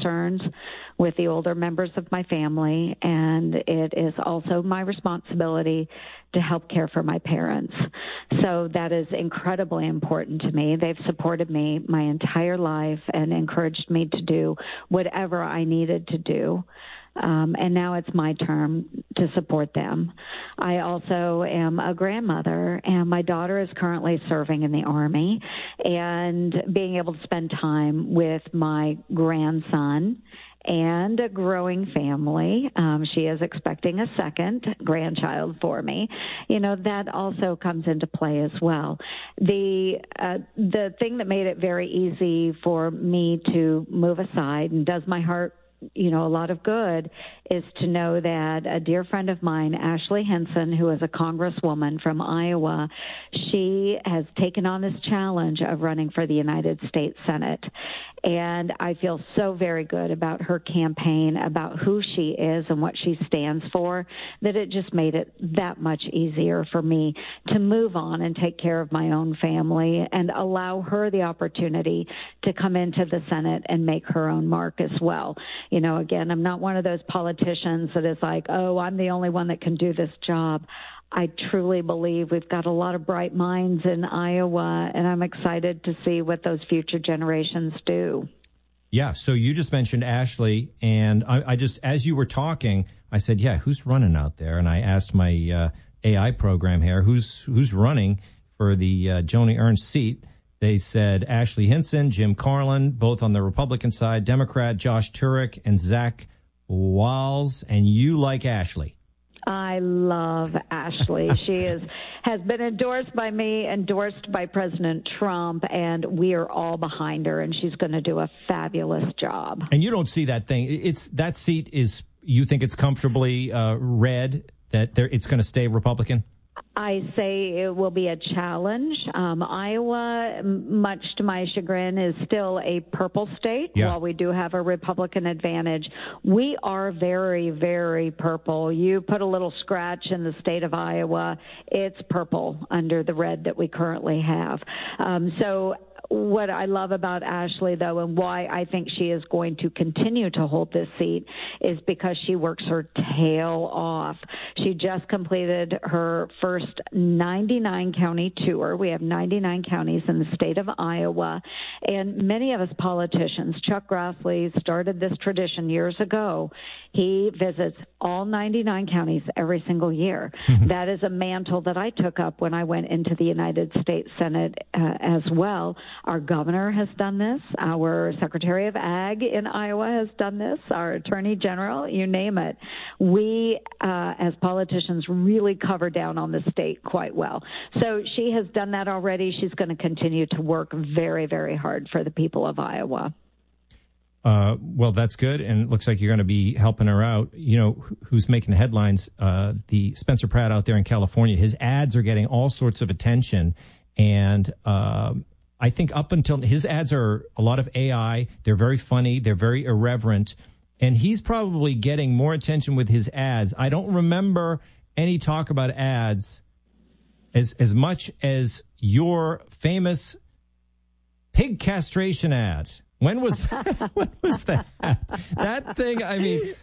concerns with the older members of my family, and it is also my responsibility to help care for my parents. So that is incredibly important to me. They've supported me my entire life and encouraged me to do whatever I needed to do. And now it's my turn to support them. I also am a grandmother, and my daughter is currently serving in the Army, and being able to spend time with my grandson and a growing family. She is expecting a second grandchild for me. That also comes into play as well. The thing that made it very easy for me to move aside and does my heart a lot of good is to know that a dear friend of mine, Ashley Hinson, who is a congresswoman from Iowa, she has taken on this challenge of running for the United States Senate. And I feel so very good about her campaign, about who she is and what she stands for, that it just made it that much easier for me to move on and take care of my own family and allow her the opportunity to come into the Senate and make her own mark as well. Again, I'm not one of those politicians that is like, oh, I'm the only one that can do this job. I truly believe we've got a lot of bright minds in Iowa, and I'm excited to see what those future generations do. Yeah, so you just mentioned Ashley, and I just, as you were talking, I said, yeah, who's running out there? And I asked my AI program here, who's running for the Joni Ernst seat? They said Ashley Hinson, Jim Carlin, both on the Republican side, Democrat, Josh Turek, and Zach Wiles, and you like Ashley. I love Ashley. She has been endorsed by me, endorsed by President Trump, and we are all behind her, and she's going to do a fabulous job. And you don't see that thing. That seat is, you think it's comfortably red, that it's going to stay Republican? I say it will be a challenge. Iowa, much to my chagrin, is still a purple state. Yeah. While we do have a Republican advantage, we are very, very purple. You put a little scratch in the state of Iowa, it's purple under the red that we currently have. So what I love about Ashley, though, and why I think she is going to continue to hold this seat is because she works her tail off. She just completed her first 99-county tour. We have 99 counties in the state of Iowa, and many of us politicians, Chuck Grassley started this tradition years ago. He visits all 99 counties every single year. That is a mantle that I took up when I went into the United States Senate as well. Our governor has done this. Our Secretary of Ag in Iowa has done this. Our Attorney General, you name it. We, as politicians, really cover down on the state quite well. So she has done that already. She's going to continue to work very, very hard for the people of Iowa. Well, that's good, and it looks like you're going to be helping her out. Who's making the headlines? The Spencer Pratt out there in California. His ads are getting all sorts of attention, and I think up until his ads are a lot of AI. They're very funny. They're very irreverent, and he's probably getting more attention with his ads. I don't remember any talk about ads as much as your famous pig castration ad. When was that? When was that? That thing, I mean,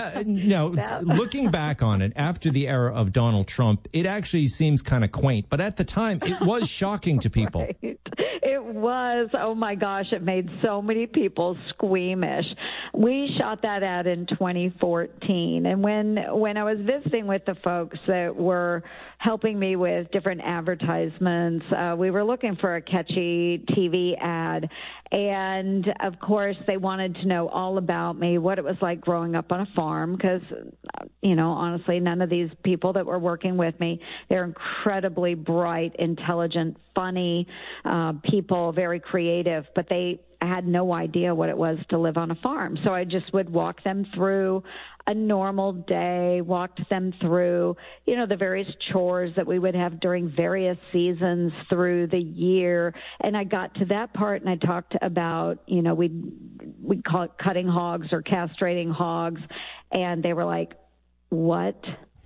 looking back on it, after the era of Donald Trump, it actually seems kind of quaint. But at the time, it was shocking to people. Right. It was. Oh, my gosh. It made so many people squeamish. We shot that ad in 2014. And when I was visiting with the folks that were helping me with different advertisements, we were looking for a catchy TV ad. And, of course, they wanted to know all about me, what it was like growing up on a farm, because, honestly, none of these people that were working with me, they're incredibly bright, intelligent, funny people, very creative, but they had no idea what it was to live on a farm. So I just would walk them through a normal day, walked them through, the various chores that we would have during various seasons through the year. And I got to that part and I talked about, we'd call it cutting hogs or castrating hogs. And they were like, what?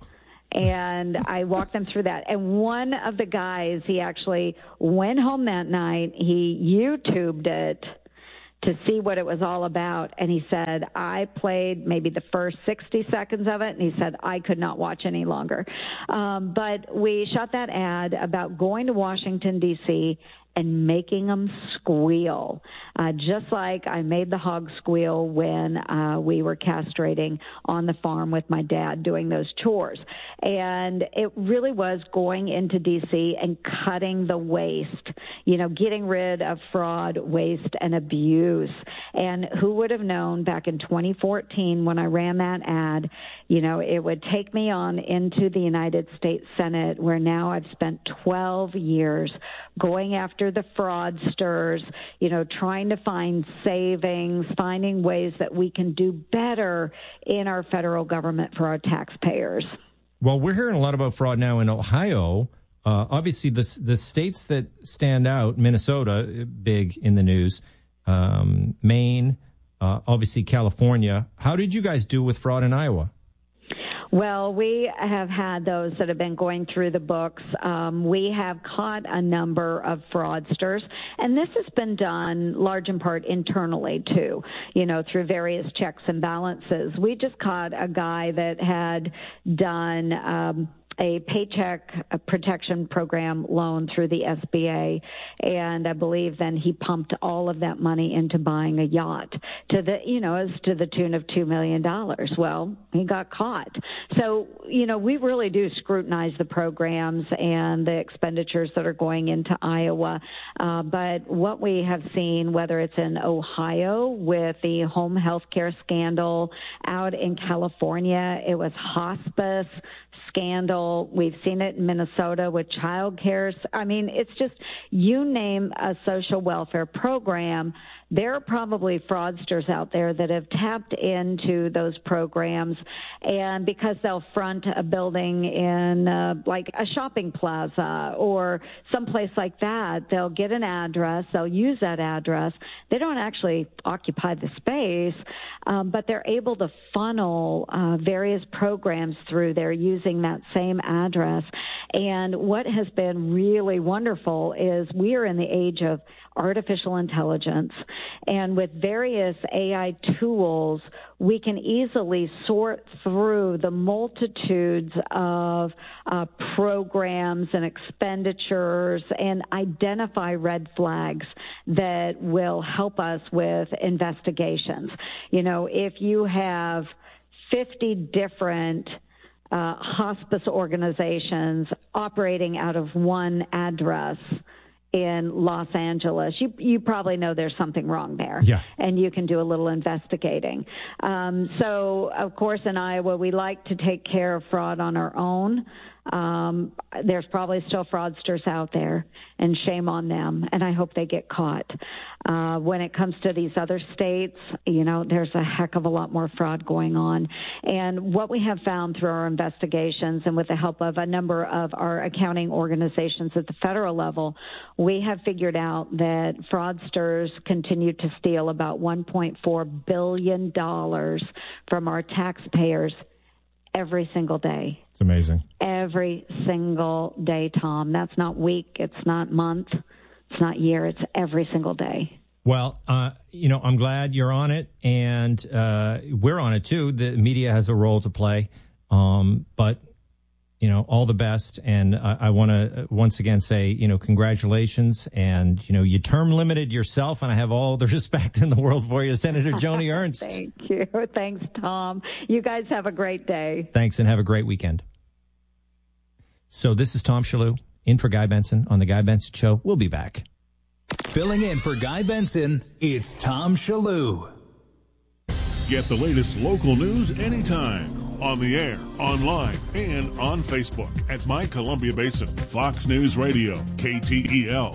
And I walked them through that. And one of the guys, he actually went home that night. He YouTubed it to see what it was all about. And he said, I played maybe the first 60 seconds of it, and he said, I could not watch any longer. But we shot that ad about going to Washington, D.C., and making them squeal, just like I made the hog squeal when we were castrating on the farm with my dad doing those chores. And it really was going into D.C. and cutting the waste, getting rid of fraud, waste, and abuse. And who would have known back in 2014 when I ran that ad, it would take me on into the United States Senate, where now I've spent 12 years going after the fraudsters, trying to find savings, finding ways that we can do better in our federal government for our taxpayers. Well, we're hearing a lot about fraud now in Ohio. Obviously, the states that stand out, Minnesota, big in the news, Maine, obviously California. How did you guys do with fraud in Iowa? Well, we have had those that have been going through the books. We have caught a number of fraudsters, and this has been done large in part internally too, through various checks and balances. We just caught a guy that had done a Paycheck Protection Program loan through the SBA, and I believe then he pumped all of that money into buying a yacht to the tune of $2 million. Well, he got caught. So, we really do scrutinize the programs and the expenditures that are going into Iowa. But what we have seen, whether it's in Ohio with the home health care scandal, out in California, it was hospice scandal. We've seen it in Minnesota with child care. I mean, it's just, you name a social welfare program, there are probably fraudsters out there that have tapped into those programs, and because they'll front a building in like a shopping plaza or someplace like that, they'll get an address, they'll use that address. They don't actually occupy the space, but they're able to funnel various programs through there using that same address. And what has been really wonderful is we are in the age of artificial intelligence, and with various AI tools, we can easily sort through the multitudes of programs and expenditures and identify red flags that will help us with investigations. If you have 50 different hospice organizations operating out of one address in Los Angeles, you probably know there's something wrong there. Yeah. And you can do a little investigating. So, of course, in Iowa, we like to take care of fraud on our own. There's probably still fraudsters out there, and shame on them, and I hope they get caught. When it comes to these other states, there's a heck of a lot more fraud going on. And what we have found through our investigations and with the help of a number of our accounting organizations at the federal level, we have figured out that fraudsters continue to steal about $1.4 billion from our taxpayers every single day. It's amazing. Every single day, Tom. That's not week. It's not month. It's not year. It's every single day. Well, I'm glad you're on it, and we're on it too. The media has a role to play, but all the best. And I want to once again say, congratulations. And, you term limited yourself, and I have all the respect in the world for you, Senator Joni Ernst. Thank you. Thanks, Tom. You guys have a great day. Thanks, and have a great weekend. So this is Tom Shalhoub, in for Guy Benson on The Guy Benson Show. We'll be back. Filling in for Guy Benson, it's Tom Shalhoub. Get the latest local news anytime. On the air, online, and on Facebook at My Columbia Basin, Fox News Radio, KTEL.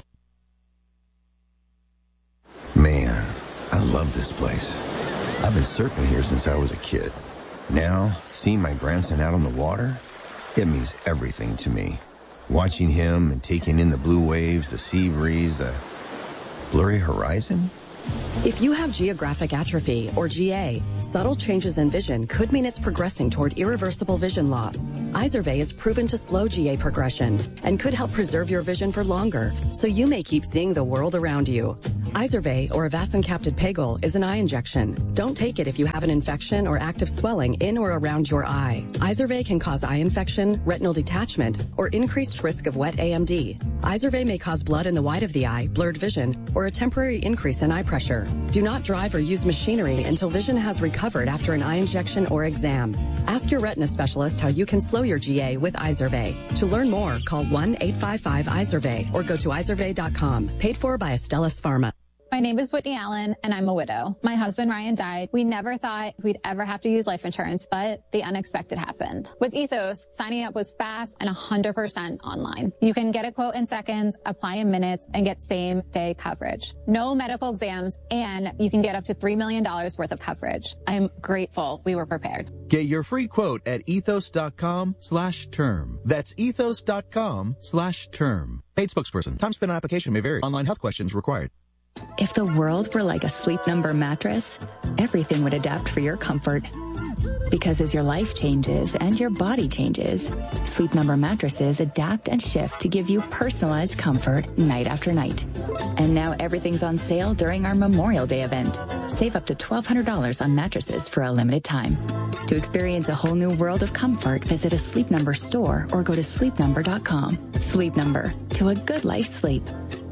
Man, I love this place. I've been surfing here since I was a kid. Now, seeing my grandson out on the water, it means everything to me. Watching him and taking in the blue waves, the sea breeze, the blurry horizon. If you have geographic atrophy, or GA, subtle changes in vision could mean it's progressing toward irreversible vision loss. Izervay is proven to slow GA progression and could help preserve your vision for longer, so you may keep seeing the world around you. Izervay, or avacincaptad pegol, is an eye injection. Don't take it if you have an infection or active swelling in or around your eye. Izervay can cause eye infection, retinal detachment, or increased risk of wet AMD. Izervay may cause blood in the white of the eye, blurred vision, or a temporary increase in eye pressure. Do not drive or use machinery until vision has recovered after an eye injection or exam. Ask your retina specialist how you can slow your GA with Izervay. To learn more, call 1-855-IZERVAY or go to izervay.com. Paid for by Astellas Pharma. My name is Whitney Allen, and I'm a widow. My husband, Ryan, died. We never thought we'd ever have to use life insurance, but the unexpected happened. With Ethos, signing up was fast and 100% online. You can get a quote in seconds, apply in minutes, and get same-day coverage. No medical exams, and you can get up to $3 million worth of coverage. I'm grateful we were prepared. Get your free quote at ethos.com/term. That's ethos.com/term. Paid spokesperson. Time spent on application may vary. Online health questions required. If the world were like a Sleep Number mattress, everything would adapt for your comfort. Because as your life changes and your body changes, Sleep Number mattresses adapt and shift to give you personalized comfort night after night. And now everything's on sale during our Memorial Day event. Save up to $1,200 on mattresses for a limited time. To experience a whole new world of comfort, visit a Sleep Number store or go to sleepnumber.com. Sleep Number, to a good life sleep.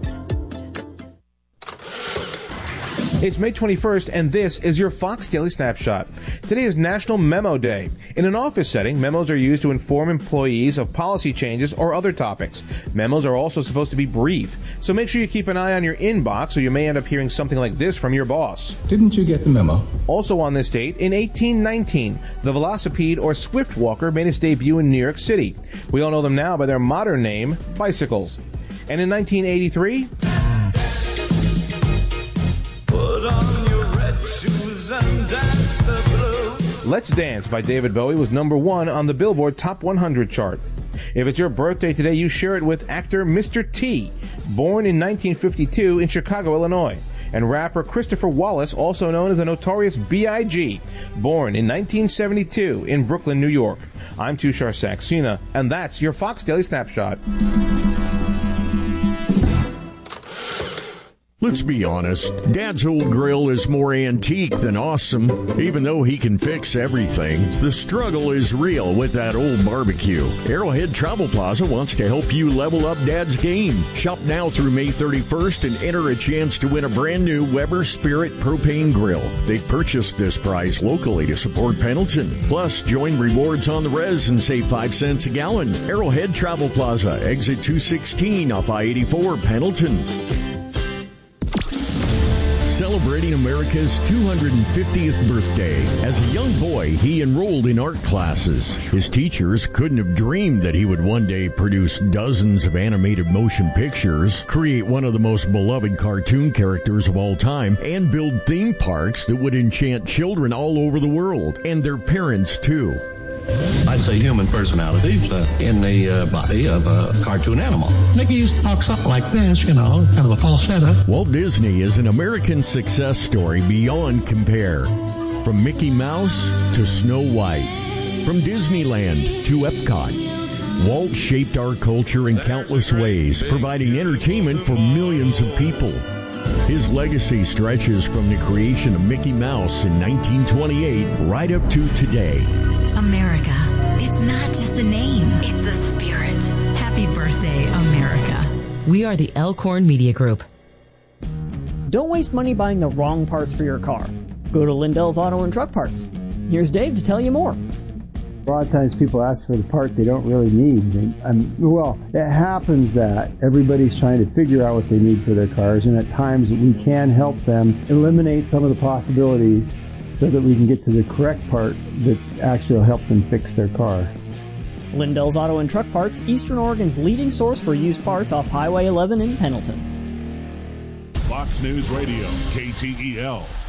It's May 21st, and this is your Fox Daily Snapshot. Today is National Memo Day. In an office setting, memos are used to inform employees of policy changes or other topics. Memos are also supposed to be brief, so make sure you keep an eye on your inbox or you may end up hearing something like this from your boss. Didn't you get the memo? Also on this date, in 1819, the velocipede or swift walker made its debut in New York City. We all know them now by their modern name, bicycles. And in 1983... Let's Dance by David Bowie was number 1 on the Billboard Top 100 chart. If it's your birthday today, you share it with actor Mr. T, born in 1952 in Chicago, Illinois, and rapper Christopher Wallace, also known as the Notorious B.I.G., born in 1972 in Brooklyn, New York. I'm Tushar Saxena, and that's your Fox Daily Snapshot. Let's be honest, Dad's old grill is more antique than awesome. Even though he can fix everything, the struggle is real with that old barbecue. Arrowhead Travel Plaza wants to help you level up Dad's game. Shop now through May 31st and enter a chance to win a brand new Weber Spirit propane grill. They've purchased this prize locally to support Pendleton. Plus, join Rewards on the Res and save 5 cents a gallon. Arrowhead Travel Plaza, exit 216 off I-84, Pendleton. Celebrating America's 250th birthday. As a young boy, he enrolled in art classes. His teachers couldn't have dreamed that he would one day produce dozens of animated motion pictures, create one of the most beloved cartoon characters of all time, and build theme parks that would enchant children all over the world, and their parents too. I'd say human personalities in the body of a cartoon animal. Mickey used to talk something like this, kind of a falsetto. Walt Disney is an American success story beyond compare. From Mickey Mouse to Snow White, from Disneyland to Epcot, Walt shaped our culture in countless ways, providing entertainment for millions of people. His legacy stretches from the creation of Mickey Mouse in 1928 right up to today. America, it's not just a name, it's a spirit. Happy birthday, America. We are the Elkhorn Media Group. Don't waste money buying the wrong parts for your car. Go to Lindell's Auto and Truck Parts. Here's Dave to tell you more. A lot of times people ask for the part they don't really need. Well, it happens that everybody's trying to figure out what they need for their cars, and at times we can help them eliminate some of the possibilities so that we can get to the correct part that actually will help them fix their car. Lindell's Auto and Truck Parts, Eastern Oregon's leading source for used parts off Highway 11 in Pendleton. Fox News Radio, KTEL.